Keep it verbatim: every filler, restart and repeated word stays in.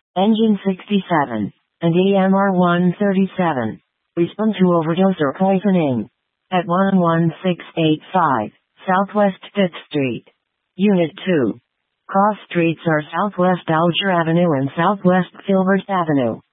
Engine sixty-seven, and E M R one thirty-seven. Respond to overdose or poisoning. At one one six eight five, Southwest fifth Street. Unit two. Cross streets are Southwest Alger Avenue and Southwest Filbert Avenue.